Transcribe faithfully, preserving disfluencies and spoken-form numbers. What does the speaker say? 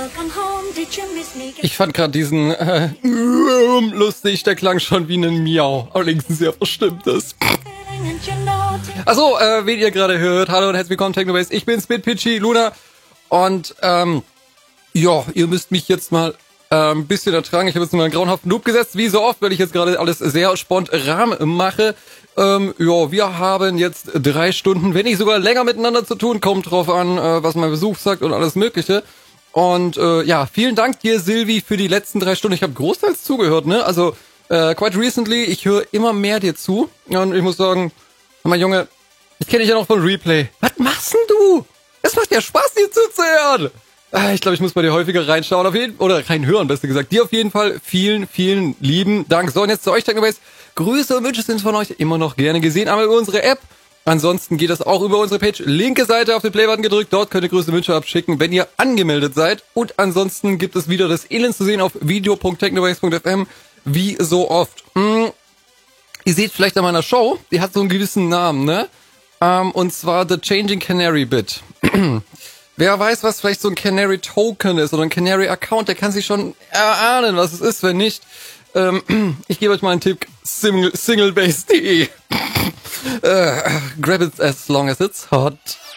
Ich fand gerade diesen äh, lustig, der klang schon wie ein Miau. Allerdings ein sehr verstimmtes. Achso, äh, wen ihr gerade hört, hallo und herzlich willkommen, Technobase. Ich bin Spit Pitchy Luna und ähm, ja, ihr müsst mich jetzt mal äh, ein bisschen ertragen. Ich habe jetzt mal einen grauenhaften Loop gesetzt, wie so oft, weil ich jetzt gerade alles sehr spontan mache. Ähm, ja, wir haben jetzt drei Stunden, wenn nicht sogar länger miteinander zu tun. Kommt drauf an, äh, was mein Besuch sagt und alles Mögliche. Und äh, ja, vielen Dank dir, Silvi, für die letzten drei Stunden. Ich habe großteils zugehört, ne? Also äh, quite recently, ich höre immer mehr dir zu. Und ich muss sagen, mein Junge, ich kenne dich ja noch von Replay. Was machst denn du? Es macht ja Spaß, dir zuzuhören. Ah, ich glaube, ich muss bei dir häufiger reinschauen, auf jeden oder reinhören, besser gesagt. Dir auf jeden Fall vielen, vielen lieben Dank. So, und jetzt zu euch, Technobase. Grüße und Wünsche sind von euch immer noch gerne gesehen. Einmal über unsere App. Ansonsten geht das auch über unsere Page. Linke Seite auf den Playbutton gedrückt. Dort könnt ihr Grüße und Wünsche abschicken, wenn ihr angemeldet seid. Und ansonsten gibt es wieder das Elend zu sehen auf video punkt technobase punkt f m. Wie so oft. Hm. Ihr seht vielleicht an meiner Show, die hat so einen gewissen Namen, ne? Ähm, und zwar The Changing Canary Bit. Wer weiß, was vielleicht so ein Canary Token ist oder ein Canary Account, der kann sich schon erahnen, was es ist. Wenn nicht, ähm, ich gebe euch mal einen Tipp. Singlebase punkt de. uh, grab it as long as it's hot.